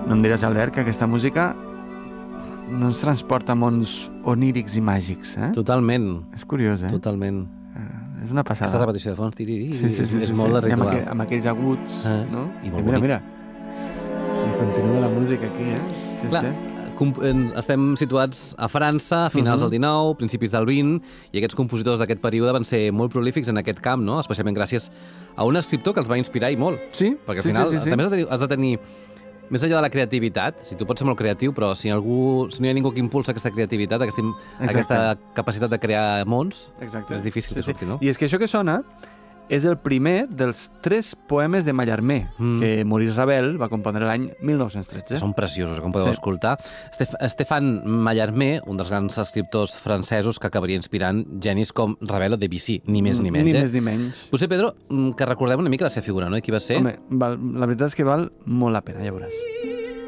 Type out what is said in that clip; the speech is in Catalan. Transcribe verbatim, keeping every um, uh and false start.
No em diràs, Albert, que aquesta música no ens transporta a mons onírics i màgics, eh? Totalment. És curiós, eh? Totalment. Uh, és una passada. Aquesta repetició de fons, tiriri, sí, sí, sí, és sí, molt sí. de ritual. Amb, aqu amb aquells aguts, eh? no? I molt mira, bonic. mira. I continua la música aquí, eh? Sí, Clar, sí. estem situats a França, a finals uh -huh. del dinou, principis del vint, i aquests compositors d'aquest període van ser molt prolífics en aquest camp, no? Especialment gràcies a un escriptor que els va inspirar i molt. Sí, perquè al sí, final sí, sí, sí. també has de tenir, has de tenir més enllà de la creativitat, si tu pots ser molt creatiu, però si, algú, si no hi ha ningú que impulsa aquesta creativitat, aquesta, aquesta capacitat de crear mons, exacte. És difícil sí, que sí. surti, no? I és que això que sona és el primer dels tres poemes de Mallarmé, mm. que Maurice Ravel va compondre l'any mil nou-cents tretze. Són preciosos, com podeu sí. escoltar. Estef Stéphane Mallarmé, un dels grans escriptors francesos que acabaria inspirant genis com Ravel o Debussy, ni més ni menys. Ni eh? més ni menys. Potser, Pedro, que recordem una mica la seva figura, no? I qui va ser? Home, val, la veritat és que val molt la pena, ja veuràs.